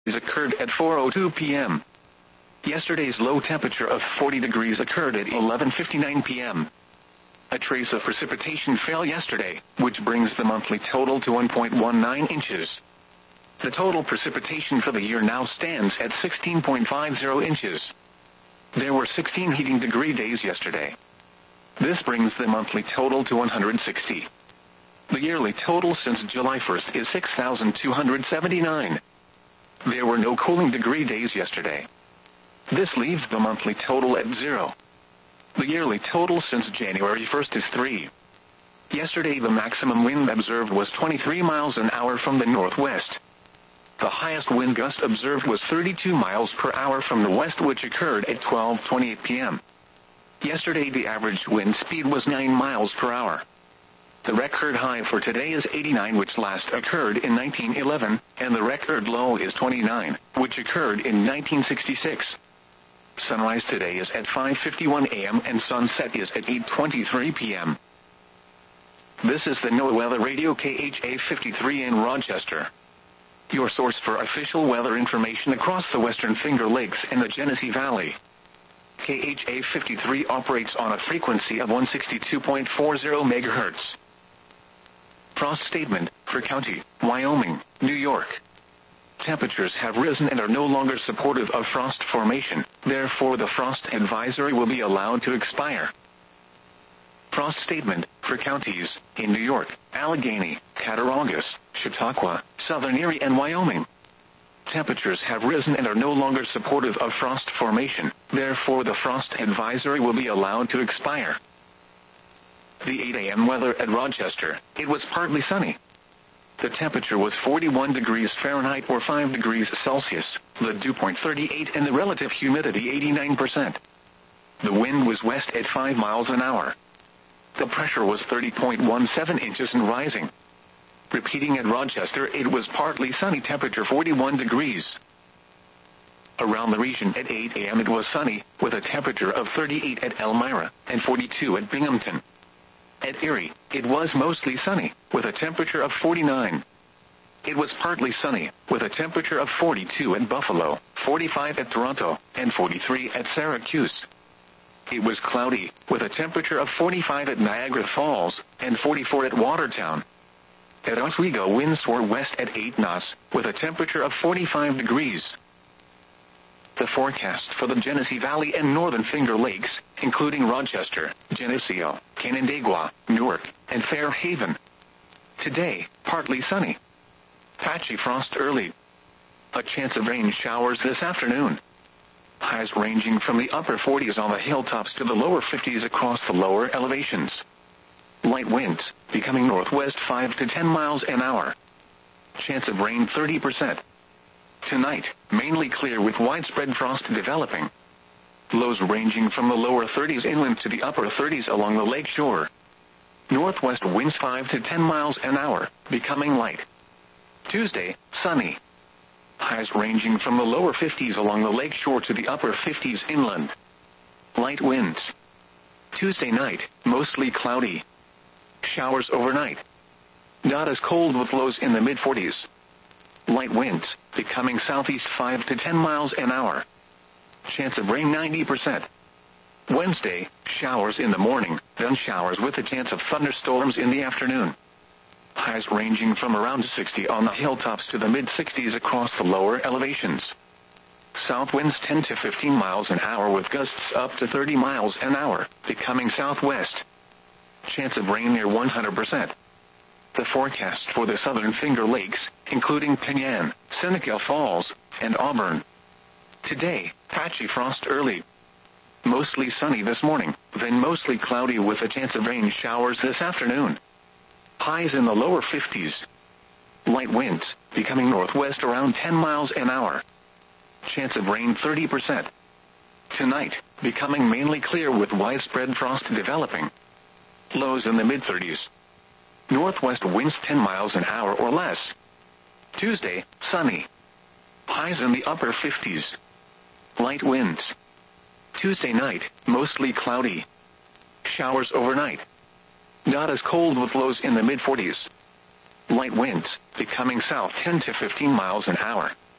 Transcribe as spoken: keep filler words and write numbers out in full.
occurred at four oh two p.m. Yesterday's low temperature of forty degrees occurred at eleven fifty-nine p.m. A trace of precipitation fell yesterday, which brings the monthly total to one point one nine inches. The total precipitation for the year now stands at sixteen point five zero inches. There were sixteen heating degree days yesterday. This brings the monthly total to one hundred sixty. The yearly total since July first is six thousand two hundred seventy-nine. There were no cooling degree days yesterday. This leaves the monthly total at zero. The yearly total since January first is three. Yesterday the maximum wind observed was twenty-three miles an hour from the northwest. The highest wind gust observed was thirty-two miles per hour from the west, which occurred at twelve twenty-eight p.m. Yesterday the average wind speed was nine miles per hour. The record high for today is eighty-nine, which last occurred in nineteen eleven, and the record low is twenty-nine, which occurred in nineteen sixty-six. Sunrise today is at five fifty-one a.m. and sunset is at eight twenty-three p.m. This is the NOAA Weather Radio K H A fifty-three in Rochester, your source for official weather information across the Western Finger Lakes and the Genesee Valley. K H A fifty-three operates on a frequency of one sixty-two point four zero megahertz. Frost statement for County, Wyoming, New York. Temperatures have risen and are no longer supportive of frost formation, therefore the frost advisory will be allowed to expire. Frost statement for counties in New York, Allegheny, Cattaraugus, Chautauqua, Southern Erie and Wyoming. Temperatures have risen and are no longer supportive of frost formation, therefore the frost advisory will be allowed to expire. The eight a.m. weather at Rochester, it was partly sunny. The temperature was forty-one degrees Fahrenheit or five degrees Celsius, the dew point thirty-eight and the relative humidity eighty-nine percent. The wind was west at five miles an hour. The pressure was thirty point one seven inches and rising. Repeating at Rochester, it was partly sunny, temperature forty-one degrees. Around the region at eight a.m. it was sunny, with a temperature of thirty-eight at Elmira, and forty-two at Binghamton. At Erie, it was mostly sunny, with a temperature of forty-nine. It was partly sunny, with a temperature of forty-two at Buffalo, forty-five at Toronto, and forty-three at Syracuse. It was cloudy, with a temperature of forty-five at Niagara Falls, and forty-four at Watertown. At Oswego winds were west at eight knots, with a temperature of forty-five degrees. The forecast for the Genesee Valley and Northern Finger Lakes, including Rochester, Geneseo, Canandaigua, Newark, and Fairhaven. Today, partly sunny. Patchy frost early. A chance of rain showers this afternoon. Highs ranging from the upper forties on the hilltops to the lower fifties across the lower elevations. Light winds, becoming northwest five to ten miles an hour. Chance of rain thirty percent. Tonight, mainly clear with widespread frost developing. Lows ranging from the lower thirties inland to the upper thirties along the lake shore. Northwest winds five to ten miles an hour, becoming light. Tuesday, sunny. Highs ranging from the lower fifties along the lake shore to the upper fifties inland. Light winds. Tuesday night, mostly cloudy. Showers overnight. Not as cold with lows in the mid forties. Light winds, becoming southeast five to ten miles an hour. Chance of rain ninety percent. Wednesday, showers in the morning, then showers with a chance of thunderstorms in the afternoon. Highs ranging from around sixty on the hilltops to the mid sixties across the lower elevations. South winds ten to fifteen miles an hour with gusts up to thirty miles an hour, becoming southwest. Chance of rain near one hundred percent. The forecast for the Southern Finger Lakes, including Penyan, Seneca Falls, and Auburn. Today, patchy frost early. Mostly sunny this morning, then mostly cloudy with a chance of rain showers this afternoon. Highs in the lower fifties. Light winds, becoming northwest around ten miles an hour. Chance of rain thirty percent. Tonight, becoming mainly clear with widespread frost developing. Lows in the mid thirties. Northwest winds ten miles an hour or less. Tuesday, sunny. Highs in the upper fifties. Light winds. Tuesday night, mostly cloudy. Showers overnight. Not as cold with lows in the mid forties. Light winds, becoming south ten to fifteen miles an hour.